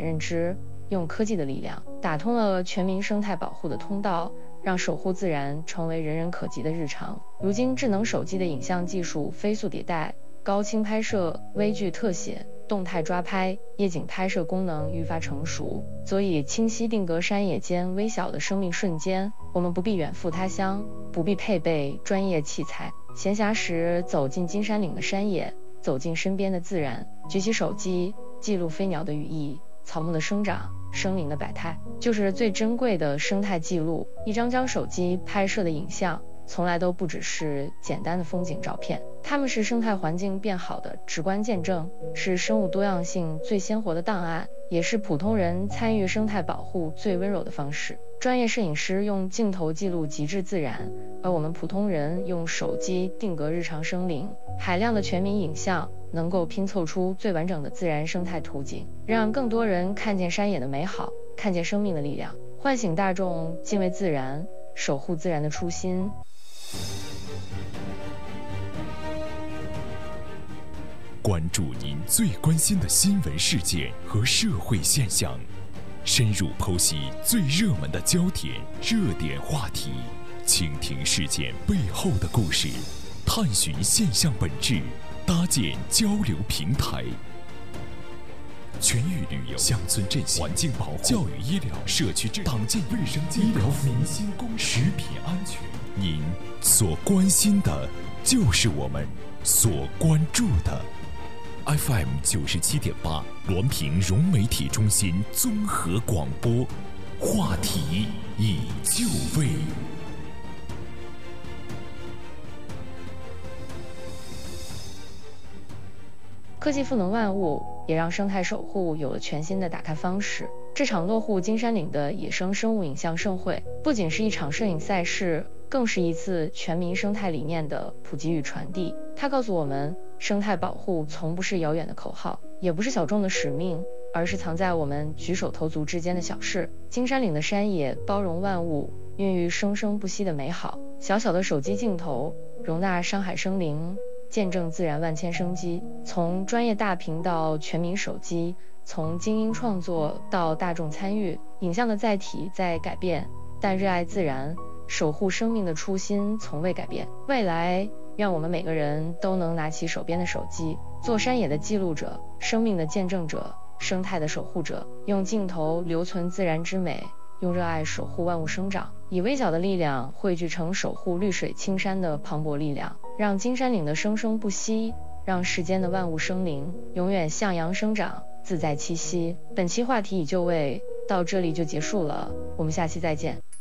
认知，用科技的力量打通了全民生态保护的通道，让守护自然成为人人可及的日常。如今智能手机的影像技术飞速迭代，高清拍摄、微距特写、动态抓拍、夜景拍摄功能愈发成熟，所以清晰定格山野间微小的生命瞬间，我们不必远赴他乡，不必配备专业器材，闲暇时走进金山岭的山野，走进身边的自然，举起手机记录飞鸟的羽翼、草木的生长、生灵的百态，就是最珍贵的生态记录。一张张手机拍摄的影像从来都不只是简单的风景照片，它们是生态环境变好的直观见证，是生物多样性最鲜活的档案，也是普通人参与生态保护最温柔的方式。专业摄影师用镜头记录极致自然，而我们普通人用手机定格日常生灵。海量的全民影像能够拼凑出最完整的自然生态图景，让更多人看见山野的美好，看见生命的力量，唤醒大众敬畏自然、守护自然的初心。 关注您最关心的新闻事件和社会现象，深入剖析最热门的焦点、热点话题，倾听事件背后的故事，探寻现象本质，搭建交流平台。全域旅游、乡村振兴、环境保护、教育医疗、社区党建卫生、医疗、民心公食品安全，您所关心的，就是我们所关注的。FM 97.8，滦平融媒体中心综合广播，话题已就位。 科技赋能万物，也让生态守护有了全新的打开方式。这场落户金山岭的野生生物影像盛会，不仅是一场摄影赛事，更是一次全民生态理念的普及与传递。它告诉我们，生态保护从不是遥远的口号，也不是小众的使命，而是藏在我们举手投足之间的小事。金山岭的山野包容万物，孕育生生不息的美好。小小的手机镜头容纳山海生灵，见证自然万千生机。从专业大屏到全民手机，从精英创作到大众参与，影像的载体在改变，但热爱自然、守护生命的初心从未改变。未来，愿我们每个人都能拿起手边的手机，做山野的记录者、生命的见证者、生态的守护者，用镜头留存自然之美，用热爱守护万物生长，以微小的力量汇聚成守护绿水青山的磅礴力量，让金山岭的生生不息，让世间的万物生灵永远向阳生长，自在栖息。本期话题已就位，到这里就结束了，我们下期再见。